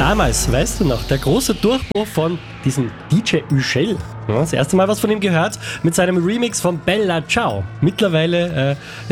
Damals, weißt du noch, der große Durchbruch von diesem DJ Üschel. Ja, das erste Mal was von ihm gehört mit seinem Remix von Bella Ciao. Mittlerweile